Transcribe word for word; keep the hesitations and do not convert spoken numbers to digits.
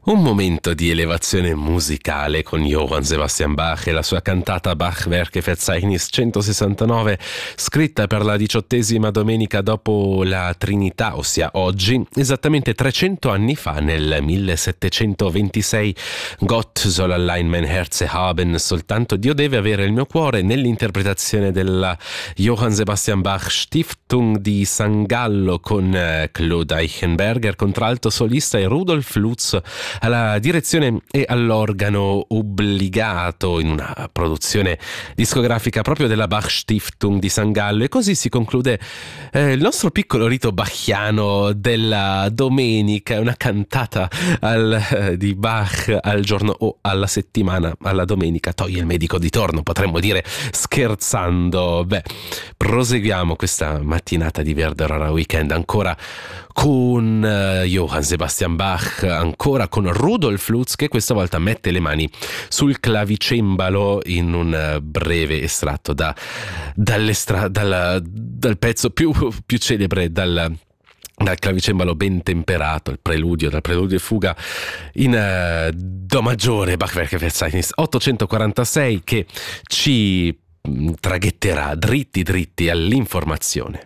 Un momento di elevazione musicale con Johann Sebastian Bach e la sua cantata Bach-Werke-Verzeichnis centosessantanove, scritta per la diciottesima domenica dopo la Trinità, ossia oggi, esattamente trecento anni fa, nel millesettecentoventisei. Gott soll allein mein Herze haben, soltanto Dio deve avere il mio cuore, nell'interpretazione della Johann Sebastian Bach Stiftung di San Gallo con Claude Eichenberger, contralto solista, e Rudolf Lutz alla direzione e all'organo obbligato, in una produzione discografica proprio della Bach Stiftung di San Gallo. E così si conclude eh, il nostro piccolo rito bachiano della domenica, una cantata al, eh, di Bach al giorno o alla settimana, alla domenica toglie il medico di torno, potremmo dire scherzando. Beh, proseguiamo questa mattinata di Werder Weekend ancora con uh, Johann Sebastian Bach, ancora con Rudolf Lutz, che questa volta mette le mani sul clavicembalo in un uh, breve estratto da, dall'estra, dal, dal pezzo più, più celebre dal dal clavicembalo ben temperato, il preludio, dal preludio e fuga in uh, do maggiore, Bach-Werke-Verzeichnis ottocentoquarantasei, che ci traghetterà dritti dritti all'informazione.